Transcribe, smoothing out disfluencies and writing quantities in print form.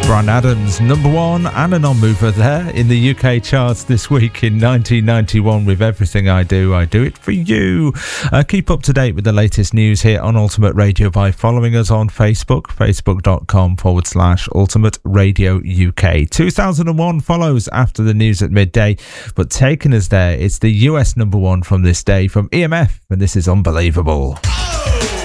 Bryan Adams, number one and a non-mover there in the UK charts this week in 1991 with Everything I Do It For You. Keep up to date with the latest news here on Ultimate Radio by following us on Facebook, facebook.com/Ultimate Radio UK. 2001 follows after the news at midday, but taking us there, it's the US number one from this day from EMF, and this is Unbelievable.